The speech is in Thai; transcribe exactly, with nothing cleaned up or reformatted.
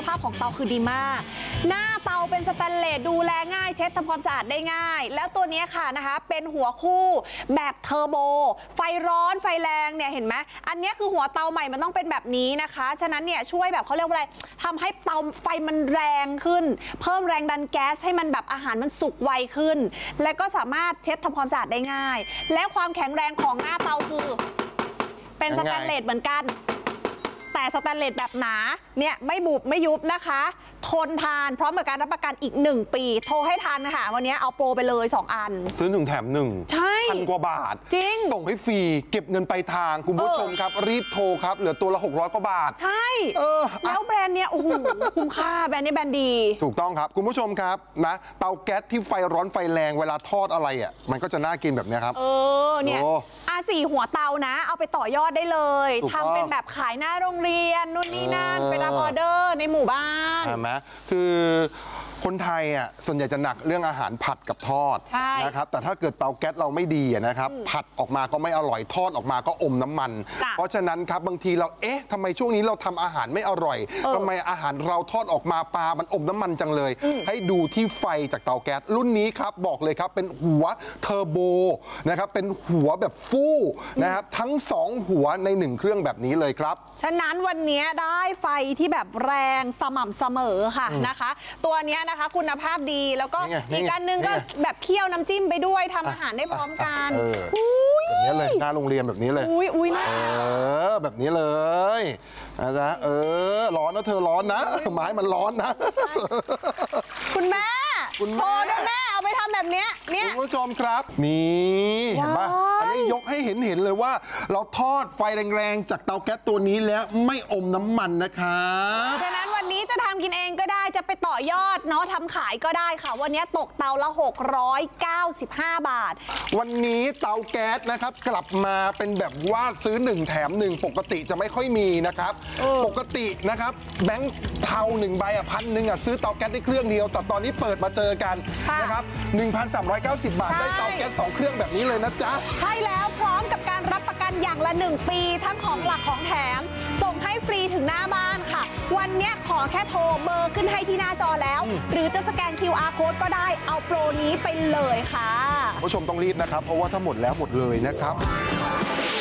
ภาพของเตาคือดีมากหน้าเตาเป็นสแตนเลสดูแลง่ายเช็ดทำความสะอาดได้ง่ายแล้วตัวนี้ค่ะนะคะเป็นหัวคู่แบบเทอร์โบไฟร้อนไฟแรงเนี่ยเห็นไหมอันนี้คือหัวเตาใหม่มันต้องเป็นแบบนี้นะคะฉะนั้นเนี่ยช่วยแบบเขาเรียกว่าอะไรทำให้เตาไฟมันแรงขึ้นเพิ่มแรงดันแก๊สให้มันแบบอาหารมันสุกไวขึ้นและก็สามารถเช็ดทำความสะอาดได้ง่ายและความแข็งแรงของหน้าเตาคือเป็นสแตนเลสเหมือนกันแต่สแตนเลสแบบหนาเนี่ยไม่บุบไม่ยุบนะคะทนทานพร้อมกับการรับประกันอีกหนึ่งปีโทรให้ทันค่ะวันนี้เอาโปรไปเลยสองอันซื้อหนึ่งแถมหนึ่งใช่พันกว่าบาทจริงส่งให้ฟรีเก็บเงินไปทางคุณผู้ชมครับรีบโทรครับเหลือตัวละหกร้อยกว่าบาทใช่เออแล้วแบรนด์เนี้ยโอ้โหคุ้มค่าแบรนด์นี้แบรนด์ดีถูกต้องครับคุณผู้ชมครับนะเตาแก๊สที่ไฟร้อนไฟแรงเวลาทอดอะไรอ่ะมันก็จะน่ากินแบบนี้ครับเออเนี่ยอาสี่หัวเตานะเอาไปต่อยอดได้เลยทำเป็นแบบขายหน้าโรงเรียนนู่นนี่นั่นไปรับออเดอร์ในหมู่บ้านใช่ไหมคือคนไทยอ่ะส่วนใหญ่จะหนักเรื่องอาหารผัดกับทอดนะครับแต่ถ้าเกิดเตาแก๊สเราไม่ดีนะครับผัดออกมาก็ไม่อร่อยทอดออกมาก็อมน้ำมันเพราะฉะนั้นครับบางทีเราเอ๊ะทำไมช่วงนี้เราทำอาหารไม่อร่อยทำไมอาหารเราทอดออกมาปลามันอมน้ำมันจังเลยให้ดูที่ไฟจากเตาแก๊สรุ่นนี้ครับบอกเลยครับเป็นหัวเทอร์โบนะครับเป็นหัวแบบฟู่นะครับทั้งสองหัวในหนึ่งเครื่องแบบนี้เลยครับฉะนั้นวันนี้ได้ไฟที่แบบแรงสม่ำเสมอค่ะนะคะตัวนี้นะคะคุณภาพดีแล้วก็อีกอันนึงก็แบบเคี่ยวน้ำจิ้มไปด้วยทำอาหารได้พร้อมกันแบบนี้เลยหน้าโรงเรียนแบบนี้เลยอุ้ยอุ้ยนะเออแบบนี้เลยนะจ๊ะเออร้อนนะเธอร้อนนะไม้มันร้อนนะคุณแม่คุณแม่แม่เอาไปทำแบบนี้เนี่ยคุณผู้ชมครับนี่เห็นปะอันนี้ยกให้เห็นเห็นเลยว่าเราทอดไฟแรงๆจากเตาแก๊สตัวนี้แล้วไม่อมน้ำมันนะครับฉะนั้นวันนี้จะทำกินเองก็ได้จะไปต่อยอดเนาะทำขายก็ได้ค่ะวันนี้ตกเตาละหกร้อยเก้าสิบห้าบาทวันนี้เตาแก๊สนะครับกลับมาเป็นแบบว่าซื้อหนึ่งแถมหนึ่งปกติจะไม่ค่อยมีนะครับปกตินะครับแบงค์เทาหนึ่งใบอ่ะพันหนึ่งอ่ะซื้อเตาแก๊สได้เครื่องเดียวแต่ตอนนี้เปิดมาเจอกันนะครับ หนึ่งพันสามร้อยเก้าสิบ บาทได้เตาแก๊สสองเครื่องแบบนี้เลยนะจ๊ะใช่แล้วพร้อมกับการรับประกันอย่างละหนึ่งปีทั้งของหลักของแถมส่งให้ฟรีถึงหน้าบ้านค่ะวันนี้ขอแค่โทรเบอร์ขึ้นให้ที่หน้าจอแล้วหรือจะสแกน คิว อาร์ Code ก็ได้เอาโปรนี้ไปเลยค่ะผู้ชมต้องรีบนะครับเพราะว่าถ้าหมดแล้วหมดเลยนะครับ